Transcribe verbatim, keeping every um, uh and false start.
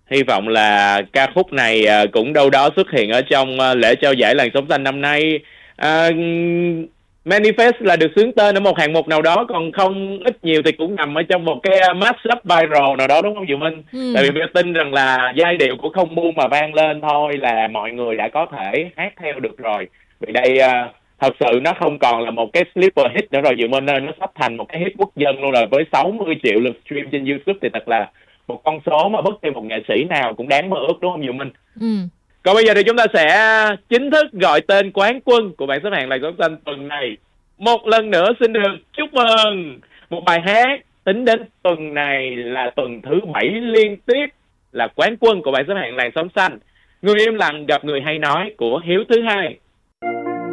Hy vọng là ca khúc này à, cũng đâu đó xuất hiện ở trong à, lễ trao giải Làn Sóng Xanh năm nay. À, Manifest là được xướng tên ở một hạng mục nào đó, còn không ít nhiều thì cũng nằm ở trong một cái uh, mashup viral nào đó, đúng không Diệu Minh? Tại vì Ừ. tôi tin rằng là giai điệu của Không Buông mà vang lên thôi là mọi người đã có thể hát theo được rồi. Vì đây uh, thật sự nó không còn là một cái sleeper hit nữa rồi Diệu Minh ơi, nó sắp thành một cái hit quốc dân luôn rồi. Với sáu mươi triệu lượt stream trên YouTube thì thật là một con số mà bất kỳ một nghệ sĩ nào cũng đáng mơ ước, đúng không Diệu Minh? Ừ. Còn bây giờ thì chúng ta sẽ chính thức gọi tên quán quân của bảng xếp hạng Làn Sóng Xanh tuần này. Một lần nữa xin được chúc mừng một bài hát tính đến tuần này là tuần thứ bảy liên tiếp là quán quân của bảng xếp hạng Làn Sóng Xanh. Người im lặng gặp người hay nói của Hiếu thứ hai.